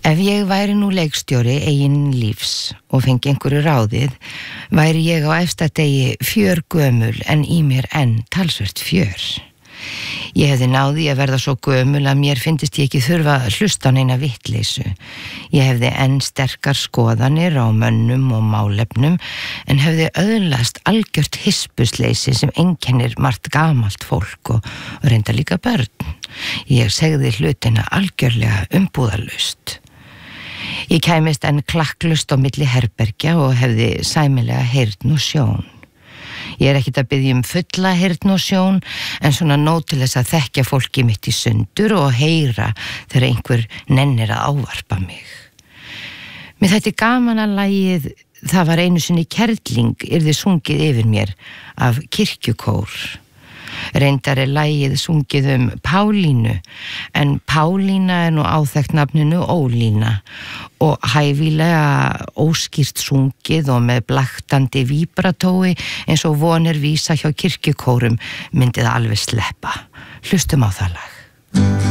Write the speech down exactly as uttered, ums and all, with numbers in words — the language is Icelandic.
Ef ég væri nú leikstjóri eigin lífs og fengi einhverju ráðið, væri ég á efsta degi fjörgömul en í mér enn talsvert fjör. Ég hefði náði að verða svo gömul að mér fyndist ég ekki þurfa að hlusta á neina vittleysu. Ég hefði enn sterkar skoðanir á mönnum og málefnum en hefði öðlast algjört hispusleysi sem einkennir margt gamalt fólk og reynda líka börn. Ég segði hlutina algjörlega umbúðalaust. Ég kæmist enn klakklust á milli herbergja og hefði sæmilega heyrn og sjón. Ég er ekkert að biðja um fulla heyrn og sjón, en svona nóg til þess að þekkja fólki mitt í sundur og heyra þegar einhver nennir að ávarpa mig. Mér þætti gaman að lagið Það var einu sinni kerling yrði sungið yfir mér af kirkjukór. Reyndar er lagið sungið um Pálínu, en Pálína er nú áþekkt nafninu Ólína og hæfilega óskýrt sungið og með blaktandi víbratói eins og vonir vísa hjá kirkjukórum myndið alveg sleppa. Hlustum á það lag.